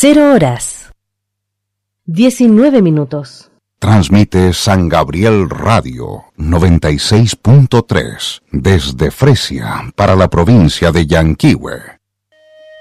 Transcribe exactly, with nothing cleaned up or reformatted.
Cero horas. Diecinueve minutos. Transmite San Gabriel Radio noventa y seis punto tres desde Fresia para la provincia de Yanquihue.